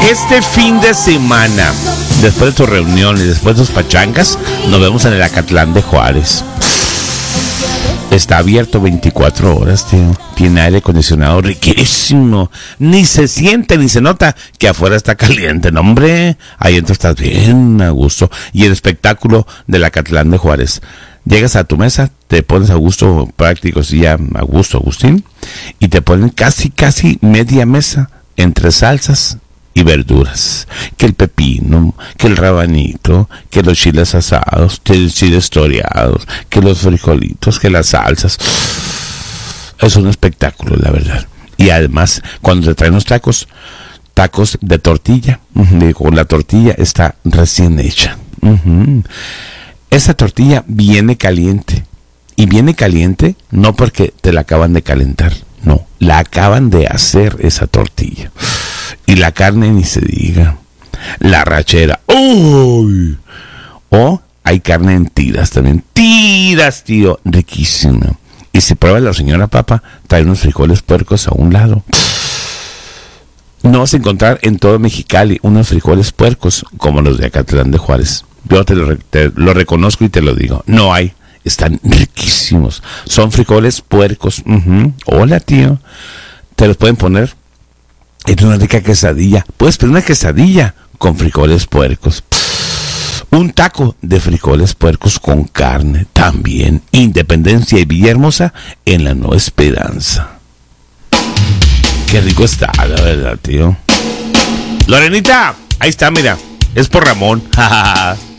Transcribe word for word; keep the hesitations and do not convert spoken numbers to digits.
Este fin de semana, después de tus reuniones, después de tus pachangas, nos vemos en el Acatlán de Juárez. Está abierto veinticuatro horas, tío. Tiene aire acondicionado riquísimo. Ni se siente ni se nota que afuera está caliente, no, hombre. Ahí dentro estás bien a gusto. Y el espectáculo del Acatlán de Juárez. Llegas a tu mesa, te pones a gusto, práctico, sí, ya a gusto, Agustín. Y te ponen casi, casi media mesa entre salsas y verduras, que el pepino, que el rabanito, que los chiles asados, que los chiles toreados, que los frijolitos, que las salsas. Es un espectáculo, la verdad. Y además, cuando te traen los tacos, tacos de tortilla, uh-huh, la tortilla está recién hecha. Uh-huh. Esa tortilla viene caliente. Y viene caliente no porque te la acaban de calentar, no, la acaban de hacer esa tortilla. Y la carne ni se diga. La rachera. ¡Uy! O hay carne en tiras también. Tiras, tío. Riquísima. Y si prueba la señora Papa, trae unos frijoles puercos a un lado. No vas a encontrar en todo Mexicali unos frijoles puercos como los de Acatlán de Juárez. Yo te lo, te lo reconozco y te lo digo. No hay. Están riquísimos. Son frijoles puercos. Uh-huh. Hola, tío. Te los pueden poner en una rica quesadilla. Puedes pedir una quesadilla con frijoles puercos. Un taco de frijoles puercos con carne. También. Independencia y Villahermosa en la Nueva Esperanza. Qué rico está, la verdad, tío. Lorenita, ahí está, mira. Es por Ramón.